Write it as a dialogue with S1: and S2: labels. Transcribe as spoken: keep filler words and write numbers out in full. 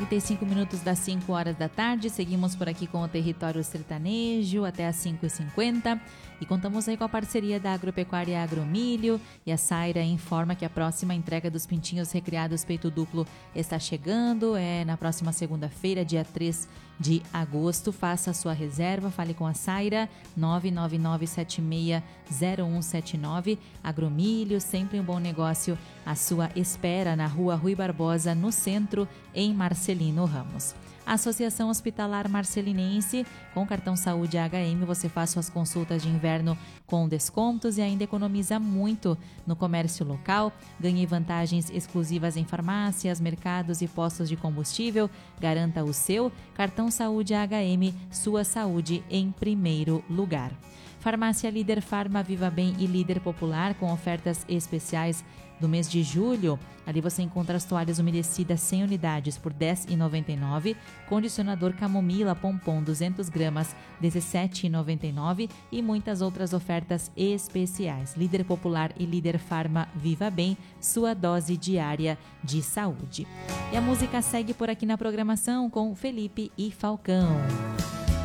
S1: trinta e cinco minutos das cinco horas da tarde. Seguimos por aqui com o Território Sertanejo até as cinco e cinquenta. E contamos aí com a parceria da Agropecuária Agromilho. E a Saira informa que a próxima entrega dos pintinhos recriados peito duplo está chegando. É na próxima segunda-feira, dia três de agosto. Faça a sua reserva, fale com a Saira, nove nove nove sete seis zero um sete nove. Agromilho, sempre um bom negócio à sua espera, na rua Rui Barbosa, no centro, em Marcelino Ramos. Associação Hospitalar Marcelinense, com cartão Saúde H M, você faz suas consultas de inverno com descontos e ainda economiza muito no comércio local. Ganhe vantagens exclusivas em farmácias, mercados e postos de combustível. Garanta o seu cartão Saúde H M, sua saúde em primeiro lugar. Farmácia Líder Farma, Viva Bem e Líder Popular com ofertas especiais do mês de julho. Ali você encontra as toalhas umedecidas cem unidades por dez reais e noventa e nove centavos, condicionador Camomila Pompom duzentas gramas dezessete reais e noventa e nove centavos e muitas outras ofertas especiais. Líder Popular e Líder Farma, Viva Bem, sua dose diária de saúde. E a música segue por aqui na programação com Felipe e Falcão.